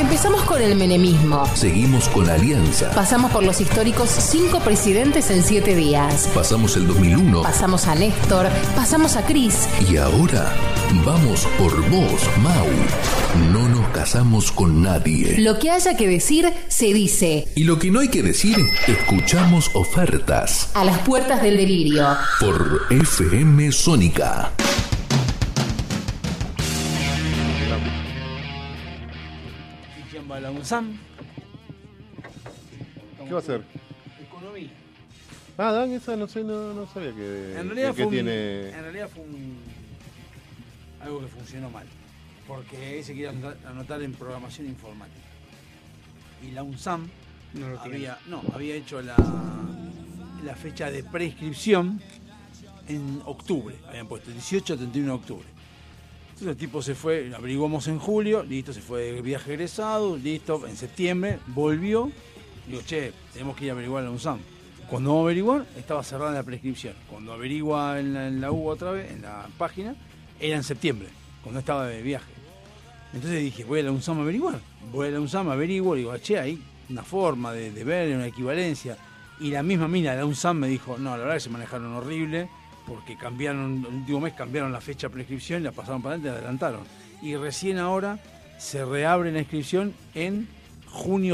Empezamos con el menemismo. Seguimos con la Alianza. Pasamos por los históricos 5 presidentes en 7 días. Pasamos el 2001. Pasamos a Néstor. Pasamos a Cris. Y ahora vamos por vos, Mau. No nos casamos con nadie. Lo que haya que decir, se dice. Y lo que no hay que decir, escuchamos ofertas. A las puertas del delirio. Por FM Sónica. La UNSAM. ¿Qué va a hacer? Economía. Ah, Dan, esa no sé, no sabía que, En realidad que tiene. En realidad fue algo que funcionó mal. Porque se quería anotar en programación informática. Y la UNSAM había hecho la fecha de prescripción en octubre. Habían puesto 18 a 31 de octubre. Entonces el tipo se fue, averiguamos en julio, listo, se fue de viaje egresado, listo, en septiembre, volvió, digo, che, tenemos que ir a averiguar en la UNSAM. Cuando vamos a averiguar, estaba cerrada la prescripción. Cuando averigua en la U otra vez, en la página, era en septiembre, cuando estaba de viaje. Entonces dije, voy a la UNSAM a averiguar. Voy a la UNSAM, averiguo, digo, che, hay una forma de ver, una equivalencia. Y la misma mina de la UNSAM me dijo, no, la verdad que se manejaron horrible, porque cambiaron, el último mes cambiaron la fecha de prescripción, la pasaron para adelante y adelantaron. Y recién ahora se reabre la inscripción en junio